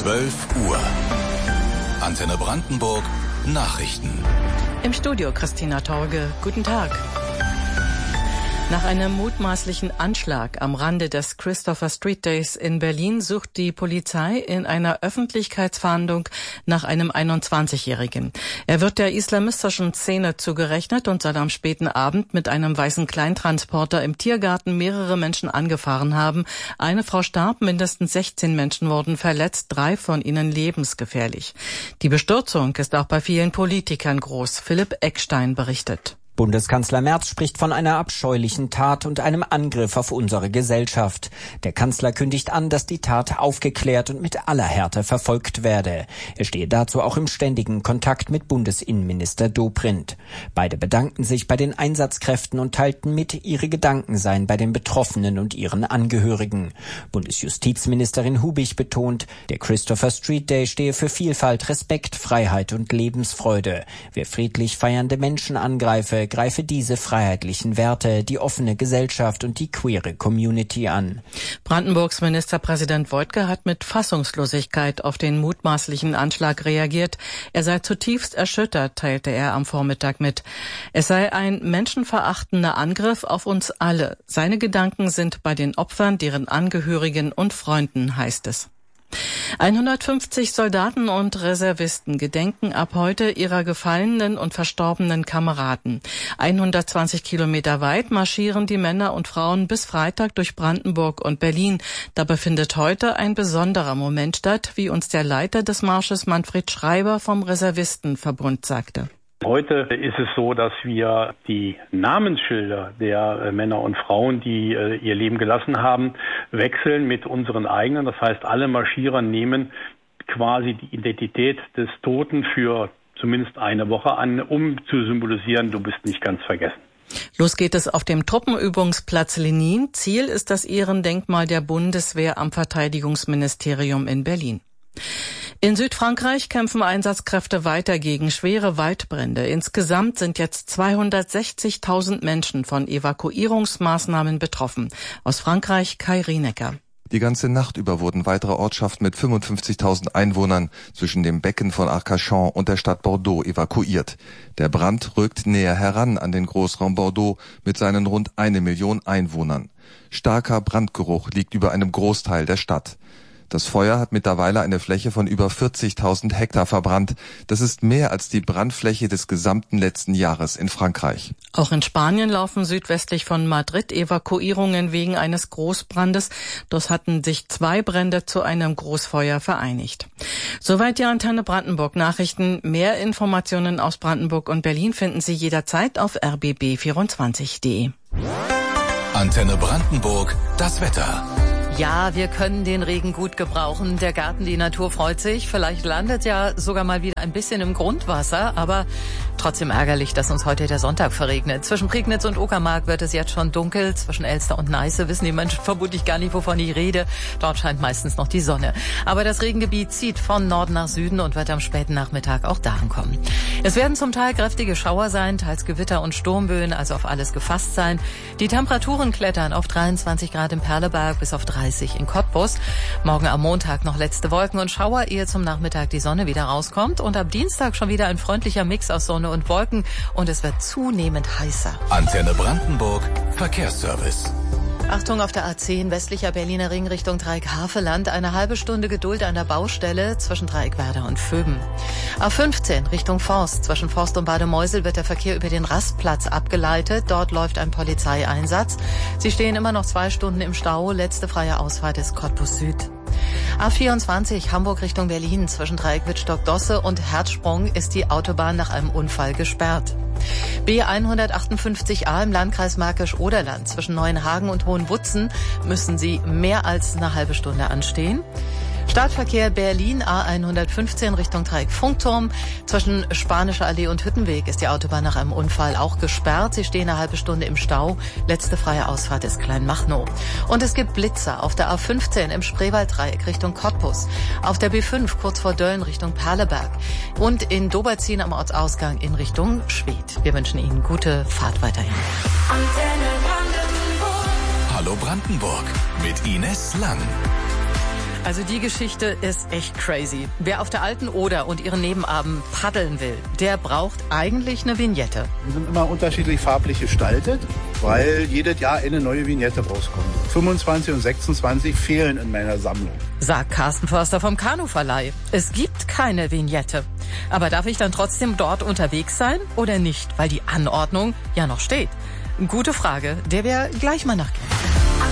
12 Uhr. Antenne Brandenburg Nachrichten. Im Studio Christina Torge. Guten Tag. Nach einem mutmaßlichen Anschlag am Rande des Christopher Street Days in Berlin sucht die Polizei in einer Öffentlichkeitsfahndung nach einem 21-Jährigen. Er wird der islamistischen Szene zugerechnet und soll am späten Abend mit einem weißen Kleintransporter im Tiergarten mehrere Menschen angefahren haben. Eine Frau starb, mindestens 16 Menschen wurden verletzt, 3 von ihnen lebensgefährlich. Die Bestürzung ist auch bei vielen Politikern groß. Philipp Eckstein berichtet. Bundeskanzler Merz spricht von einer abscheulichen Tat und einem Angriff auf unsere Gesellschaft. Der Kanzler kündigt an, dass die Tat aufgeklärt und mit aller Härte verfolgt werde. Er stehe dazu auch im ständigen Kontakt mit Bundesinnenminister Dobrindt. Beide bedankten sich bei den Einsatzkräften und teilten mit, ihre Gedanken seien bei den Betroffenen und ihren Angehörigen. Bundesjustizministerin Hubig betont, der Christopher Street Day stehe für Vielfalt, Respekt, Freiheit und Lebensfreude. Wer friedlich feiernde Menschen angreife, greife diese freiheitlichen Werte, die offene Gesellschaft und die queere Community an. Brandenburgs Ministerpräsident Woidke hat mit Fassungslosigkeit auf den mutmaßlichen Anschlag reagiert. Er sei zutiefst erschüttert, teilte er am Vormittag mit. Es sei ein menschenverachtender Angriff auf uns alle. Seine Gedanken sind bei den Opfern, deren Angehörigen und Freunden, heißt es. 150 Soldaten und Reservisten gedenken ab heute ihrer gefallenen und verstorbenen Kameraden. 120 Kilometer weit marschieren die Männer und Frauen bis Freitag durch Brandenburg und Berlin. Dabei findet heute ein besonderer Moment statt, wie uns der Leiter des Marsches Manfred Schreiber vom Reservistenverbund sagte. Heute ist es so, dass wir die Namensschilder der Männer und Frauen, die ihr Leben gelassen haben, wechseln mit unseren eigenen. Das heißt, alle Marschierer nehmen quasi die Identität des Toten für zumindest eine Woche an, um zu symbolisieren, du bist nicht ganz vergessen. Los geht es auf dem Truppenübungsplatz Lenin. Ziel ist das Ehrendenkmal der Bundeswehr am Verteidigungsministerium in Berlin. In Südfrankreich kämpfen Einsatzkräfte weiter gegen schwere Waldbrände. Insgesamt sind jetzt 260.000 Menschen von Evakuierungsmaßnahmen betroffen. Aus Frankreich Kai Rienecker. Die ganze Nacht über wurden weitere Ortschaften mit 55.000 Einwohnern zwischen dem Becken von Arcachon und der Stadt Bordeaux evakuiert. Der Brand rückt näher heran an den Großraum Bordeaux mit seinen rund 1 Million Einwohnern. Starker Brandgeruch liegt über einem Großteil der Stadt. Das Feuer hat mittlerweile eine Fläche von über 40.000 Hektar verbrannt. Das ist mehr als die Brandfläche des gesamten letzten Jahres in Frankreich. Auch in Spanien laufen südwestlich von Madrid Evakuierungen wegen eines Großbrandes. Dort hatten sich 2 Brände zu einem Großfeuer vereinigt. Soweit die Antenne Brandenburg Nachrichten. Mehr Informationen aus Brandenburg und Berlin finden Sie jederzeit auf rbb24.de. Antenne Brandenburg, das Wetter. Ja, wir können den Regen gut gebrauchen. Der Garten, die Natur freut sich. Vielleicht landet ja sogar mal wieder ein bisschen im Grundwasser, aber trotzdem ärgerlich, dass uns heute der Sonntag verregnet. Zwischen Prignitz und Uckermark wird es jetzt schon dunkel. Zwischen Elster und Neiße wissen die Menschen vermutlich gar nicht, wovon ich rede. Dort scheint meistens noch die Sonne. Aber das Regengebiet zieht von Norden nach Süden und wird am späten Nachmittag auch da ankommen. Es werden zum Teil kräftige Schauer sein, teils Gewitter und Sturmböen, also auf alles gefasst sein. Die Temperaturen klettern auf 23 Grad im Perleberg bis auf 30 in Cottbus. Morgen am Montag noch letzte Wolken und Schauer, ehe zum Nachmittag die Sonne wieder rauskommt. Und ab Dienstag schon wieder ein freundlicher Mix aus Sonne und Wolken. Und es wird zunehmend heißer. Antenne Brandenburg, Verkehrsservice. Achtung auf der A10, westlicher Berliner Ring Richtung Dreieck-Haveland. Eine halbe Stunde Geduld an der Baustelle zwischen Dreieckwerder und Vöben. A15 Richtung Forst. Zwischen Forst und Bademeusel wird der Verkehr über den Rastplatz abgeleitet. Dort läuft ein Polizeieinsatz. Sie stehen immer noch 2 Stunden im Stau. Letzte freie Ausfahrt ist Cottbus Süd. A24 Hamburg Richtung Berlin. Zwischen Dreieck Wittstock-Dosse und Herzsprung ist die Autobahn nach einem Unfall gesperrt. B158a im Landkreis Märkisch-Oderland. Zwischen Neuenhagen und Hohenwutzen müssen Sie mehr als eine halbe Stunde anstehen. Startverkehr Berlin A115 Richtung Dreieck-Funkturm. Zwischen Spanischer Allee und Hüttenweg ist die Autobahn nach einem Unfall auch gesperrt. Sie stehen eine halbe Stunde im Stau. Letzte freie Ausfahrt ist Kleinmachnow. Und es gibt Blitzer auf der A15 im Spreewalddreieck Richtung Cottbus. Auf der B5 kurz vor Dölln Richtung Perleberg. Und in Doberzin am Ortsausgang in Richtung Schwedt. Wir wünschen Ihnen gute Fahrt weiterhin. Hallo Brandenburg mit Ines Lang. Also die Geschichte ist echt crazy. Wer auf der alten Oder und ihren Nebenarmen paddeln will, der braucht eigentlich eine Vignette. Die sind immer unterschiedlich farblich gestaltet, weil jedes Jahr eine neue Vignette rauskommt. 25 und 26 fehlen in meiner Sammlung. Sagt Carsten Förster vom Kanuverleih. Es gibt keine Vignette. Aber darf ich dann trotzdem dort unterwegs sein oder nicht? Weil die Anordnung ja noch steht. Gute Frage, der wir gleich mal nachgehen.